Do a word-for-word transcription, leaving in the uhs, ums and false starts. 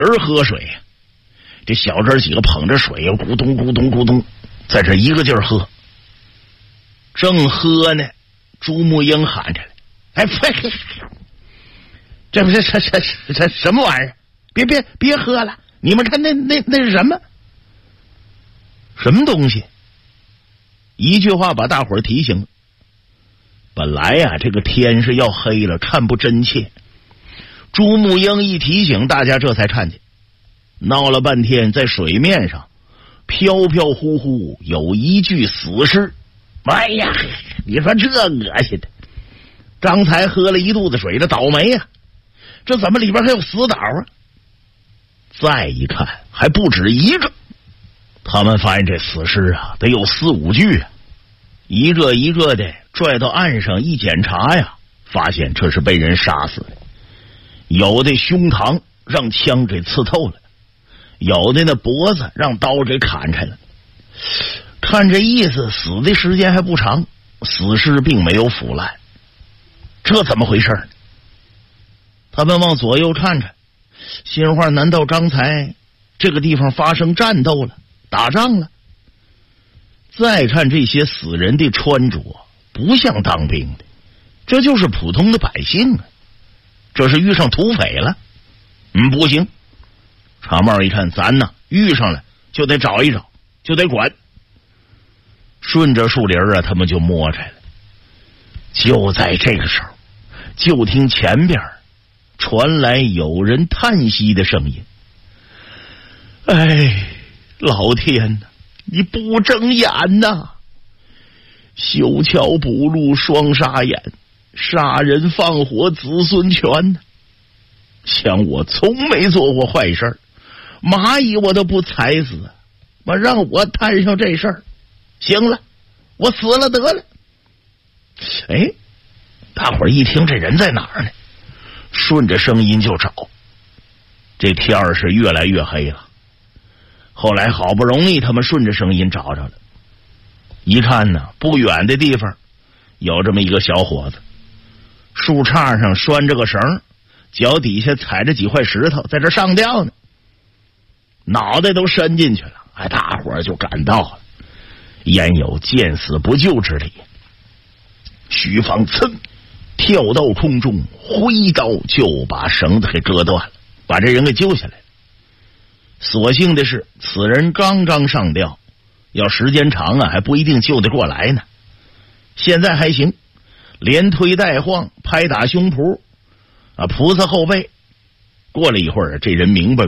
人喝水呀。这小侄几个捧着水呀，咕咚咕咚咕咚，在这一个劲儿喝。正喝呢，朱木英喊着来：“哎，呸！这不是这这这这什么玩意儿？别别别喝了！你们看那那那是什么？什么东西？”一句话把大伙儿提醒了。本来呀、啊，这个天是要黑了，看不真切。朱木英一提醒，大家这才看见。闹了半天，在水面上飘飘忽忽有一具死尸。哎呀，你说这恶心的！刚才喝了一肚子水，这倒霉呀、啊！这怎么里边还有死岛啊？再一看，还不止一个。他们发现这死尸啊，得有四五具啊，一个一个的拽到岸上一检查呀，发现这是被人杀死的。有的胸膛让枪给刺透了。有的那脖子让刀给砍开了，看这意思，死的时间还不长，死尸并没有腐烂，这怎么回事呢？他们往左右看看，心话：难道刚才这个地方发生战斗了，打仗了？再看这些死人的穿着，不像当兵的，这就是普通的百姓啊！这是遇上土匪了？嗯，不行。长帽一看，咱呢遇上了就得找一找，就得管。顺着树林啊，他们就摸来了。就在这个时候，就听前边传来有人叹息的声音：“哎，老天哪，你不睁眼呐！修桥补路双杀眼，杀人放火子孙全呐！像我从没做过坏事，蚂蚁我都不踩死，我让我摊上这事儿，行了，我死了得了。”哎，大伙儿一听这人在哪儿呢？顺着声音就找。这天儿是越来越黑了。后来好不容易他们顺着声音找着了，一看呢，不远的地方有这么一个小伙子，树杈上拴着个绳，脚底下踩着几块石头，在这上吊呢，脑袋都伸进去了。哎，大伙儿就赶到了，焉有见死不救之理？徐芳噌跳到空中，挥刀就把绳子给割断了，把这人给救下来了。所幸的是，此人刚刚上吊，要时间长啊，还不一定救得过来呢。现在还行，连推带晃，拍打胸脯啊，菩萨后背。过了一会儿，这人明白